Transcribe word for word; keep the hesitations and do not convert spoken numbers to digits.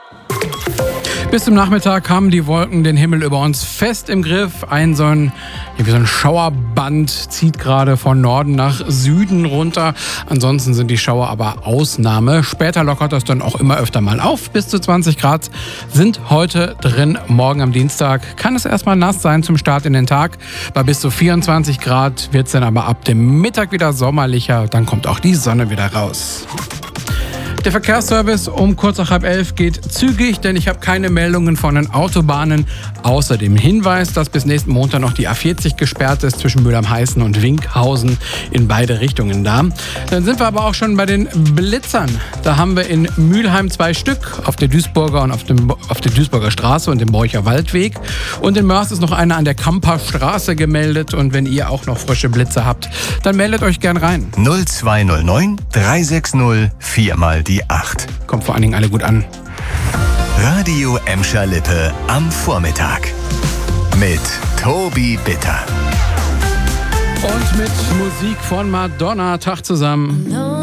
Bis zum Nachmittag haben die Wolken den Himmel über uns fest im Griff. Ein so ein, wie so ein Schauerband zieht gerade von Norden nach Süden runter. Ansonsten sind die Schauer aber Ausnahme. Später lockert das dann auch immer öfter mal auf. Bis zu zwanzig Grad sind heute drin. Morgen am Dienstag kann es erstmal nass sein zum Start in den Tag. Bei bis zu vierundzwanzig Grad wird es dann aber ab dem Mittag wieder sommerlicher. Dann kommt auch die Sonne wieder raus. Der Verkehrsservice um kurz nach halb elf geht zügig, denn ich habe keine Meldungen von den Autobahnen. Außerdem Hinweis, dass bis nächsten Montag noch die A vierzig gesperrt ist zwischen Mülheim-Heißen und Winkhausen in beide Richtungen da. Dann sind wir aber auch schon bei den Blitzern. Da haben wir in Mülheim zwei Stück auf der Duisburger und auf, dem, auf der Duisburger Straße und dem Borcher Waldweg. Und in Mörs ist noch einer an der Kamper Straße gemeldet. Und wenn ihr auch noch frische Blitze habt, dann meldet euch gern rein. null zwei null neun drei sechs null vier mal die acht. Kommt vor allen Dingen alle gut an. Radio Emscher Lippe am Vormittag. Mit Tobi Bitter. Und mit Musik von Madonna. Tag zusammen.